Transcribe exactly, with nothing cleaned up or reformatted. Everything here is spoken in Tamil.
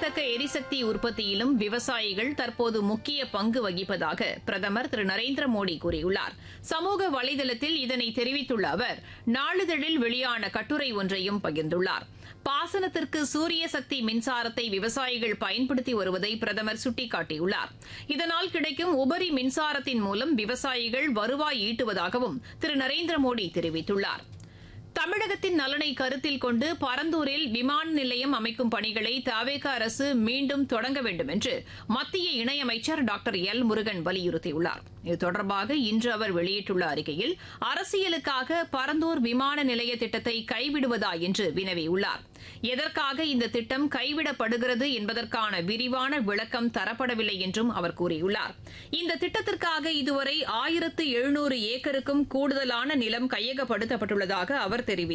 புதுப்பிக்கத்தக்க எரிசக்தி உற்பத்தியிலும் விவசாயிகள் தற்போது முக்கிய பங்கு வகிப்பதாக பிரதமர் திரு நரேந்திர மோடி கூறியுள்ளார். சமூக வலைதளத்தில் இதனை தெரிவித்துள்ள அவர் நாளிதழில் வெளியான கட்டுரை ஒன்றையும் பகிர்ந்துள்ளார். பாசனத்திற்கு சூரிய சக்தி மின்சாரத்தை விவசாயிகள் பயன்படுத்தி வருவதை பிரதமர் சுட்டிக்காட்டியுள்ளார். இதனால் கிடைக்கும் உபரி மின்சாரத்தின் மூலம் விவசாயிகள் வருவாய் ஈட்டுவதாகவும் திரு நரேந்திர மோடி தெரிவித்துள்ளார். தமிழகத்தின் நலனை கருத்தில் கொண்டு பரந்தூரில் விமான நிலையம் அமைக்கும் பணிகளை தவேக அரசு மீண்டும் தொடங்க வேண்டும் என்று மத்திய இணையமைச்சர் டாக்டர் எல் முருகன் வலியுறுத்தியுள்ளார். இது தொடர்பாக இன்று அவர் வெளியிட்டுள்ள அறிக்கையில் அரசியலுக்காக பரந்தூர் விமான நிலைய திட்டத்தை கைவிடுவதா என்று வினவியுள்ளார். எதற்காக இந்த திட்டம் கைவிடப்படுகிறது என்பதற்கான விரிவான விளக்கம் தரப்படவில்லை என்றும் அவர் கூறியுள்ளார். இந்த திட்டத்திற்காக இதுவரை ஆயிரத்து எழுநூறு ஏக்கருக்கும் கூடுதலான நிலம் கையகப்படுத்தப்பட்டுள்ளதாக அவர் தெரிவித்தார்.